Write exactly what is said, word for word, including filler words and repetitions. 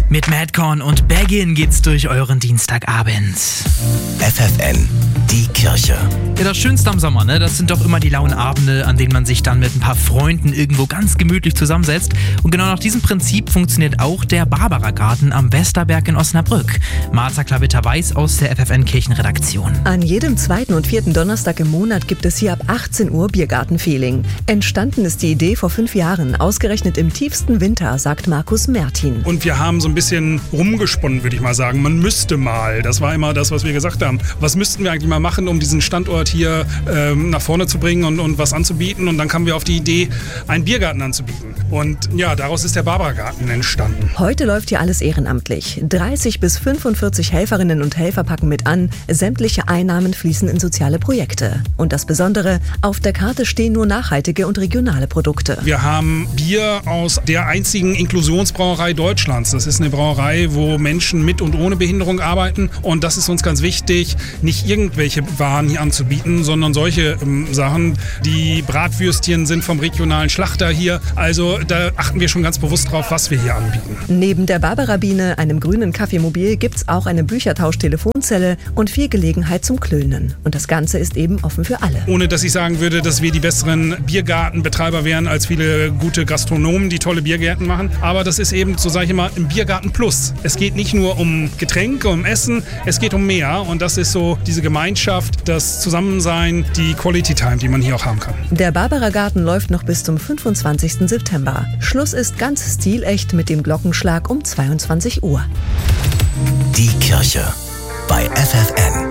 Mit Madcorn und Baggin geht's durch euren Dienstagabend. F F N, die Kirche. Ja, das Schönste am Sommer, ne? Das sind doch immer die lauen Abende, an denen man sich dann mit ein paar Freunden irgendwo ganz gemütlich zusammensetzt. Und genau nach diesem Prinzip funktioniert auch der Barbara-Garten am Westerberg in Osnabrück. Martha Klavitter-Weiß aus der F F N-Kirchenredaktion. An jedem zweiten und vierten Donnerstag im Monat gibt es hier ab achtzehn Uhr Biergarten-Feeling. Entstanden ist die Idee vor fünf Jahren, ausgerechnet im tiefsten Winter, sagt Markus Mertin. Und wir haben so ein bisschen rumgesponnen, würde ich mal sagen. Man müsste mal, das war immer das, was wir gesagt haben. Was müssten wir eigentlich mal machen, um diesen Standort hier ähm, nach vorne zu bringen und, und was anzubieten? Und dann kamen wir auf die Idee, einen Biergarten anzubieten. Und ja, daraus ist der Barbara-Garten entstanden. Heute läuft hier alles ehrenamtlich. dreißig bis fünfundvierzig Helferinnen und Helfer packen mit an. Sämtliche Einnahmen fließen in soziale Projekte. Und das Besondere, auf der Karte stehen nur nachhaltige und regionale Produkte. Wir haben Bier aus der einzigen Inklusionsbrauerei Deutschlands. Das ist eine Brauerei, wo Menschen mit und ohne Behinderung arbeiten. Und das ist uns ganz wichtig, nicht irgendwelche Waren hier anzubieten, sondern solche ähm, Sachen. Die Bratwürstchen sind vom regionalen Schlachter hier. Also da achten wir schon ganz bewusst drauf, was wir hier anbieten. Neben der Barbara-Biene, einem grünen Kaffeemobil, gibt es auch eine Büchertausch-Telefonzelle und viel Gelegenheit zum Klönen. Und das Ganze ist eben offen für alle. Ohne dass ich sagen würde, dass wir die besseren Biergartenbetreiber wären als viele gute Gastronomen, die tolle Biergärten machen. Aber das ist eben, so sage ich immer, im Biergarten Plus. Es geht nicht nur um Getränke, um Essen, es geht um mehr. Und das ist so diese Gemeinschaft, das Zusammensein, die Quality Time, die man hier auch haben kann. Der Barbara-Garten läuft noch bis zum fünfundzwanzigsten September. Schluss ist ganz stilecht mit dem Glockenschlag um zweiundzwanzig Uhr. Die Kirche bei F F N.